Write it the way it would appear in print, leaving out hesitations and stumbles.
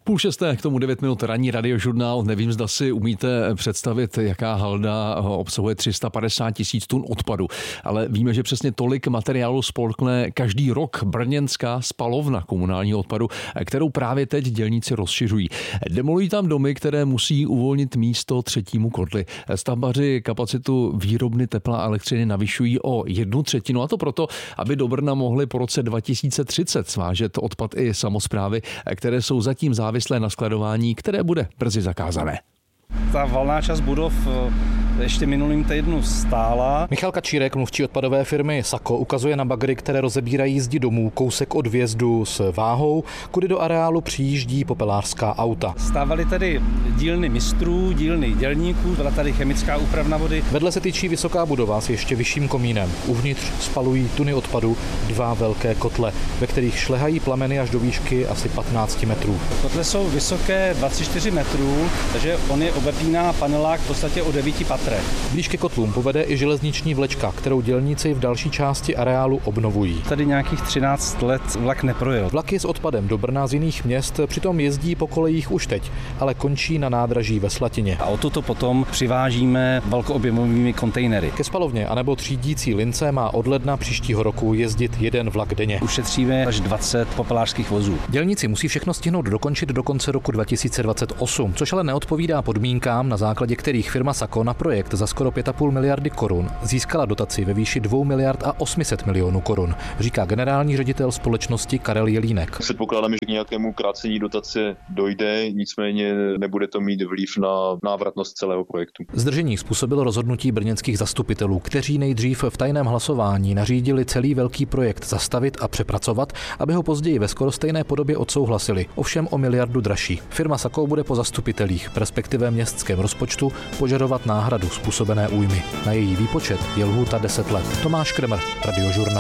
5:30, k tomu 9 minut ranní radiožurnál. Nevím, zda si umíte představit, jaká halda obsahuje 350 000 tun odpadu, ale víme, že přesně tolik materiálu spolkne každý rok brněnská spalovna komunálního odpadu, kterou právě teď dělníci rozšiřují. Demolují tam domy, které musí uvolnit místo třetímu kotli. Stavbaři kapacitu výrobny tepla a elektřiny navyšují o 1/3, a to proto, aby do Brna mohli po roce 2030 svážet odpad i samosprávy, které jsou zatím závislé na skladování, které bude brzy zakázané. Ta valná část budov ještě minulým týdnu stála. Michal Kačírek, mluvčí odpadové firmy Sako, ukazuje na bagry, které rozebírají zdi domů kousek od vjezdu s váhou, kudy do areálu přijíždí popelářská auta. Stávaly tady dílny mistrů, dílny dělníků, byla tady chemická úpravna vody. Vedle se tyčí vysoká budova s ještě vyšším komínem. Uvnitř spalují tuny odpadu 2 velké kotle, ve kterých šlehají plameny až do výšky asi 15 metrů. Kotle jsou vysoké 24 metrů, takže on je obepíná panelák v podstatě o 9 patrech. Blíž ke kotlům povede i železniční vlečka, kterou dělníci v další části areálu obnovují. Tady nějakých 13 let vlak neprojel. Vlaky s odpadem do Brna z jiných měst přitom jezdí po kolejích už teď, ale končí na nádraží ve Slatině. A odtud potom přivážíme velkoobjemovými kontejnery. Ke spalovně anebo třídící lince má od ledna příštího roku jezdit 1 vlak denně. Ušetříme až 20 popelářských vozů. Dělníci musí všechno stihnout dokončit do konce roku 2028, což ale neodpovídá podmínkám, na základě kterých firma Sako na projekt za skoro 5,5 miliardy korun získala dotaci ve výši 2 miliard a 800 milionů korun, říká generální ředitel společnosti Karel Jelínek. Předpokládáme, že k nějakému krácení dotace dojde, nicméně nebude to mít vliv na návratnost celého projektu. Zdržení způsobilo rozhodnutí brněnských zastupitelů, kteří nejdřív v tajném hlasování nařídili celý velký projekt zastavit a přepracovat, aby ho později ve skoro stejné podobě odsouhlasili, ovšem o miliardu dražší. Firma Sako bude po zastupitelích, respektive městském rozpočtu, požadovat náhradu způsobené újmy. Na její výpočet je lhůta 10 let. Tomáš Kremer, Radiožurnál.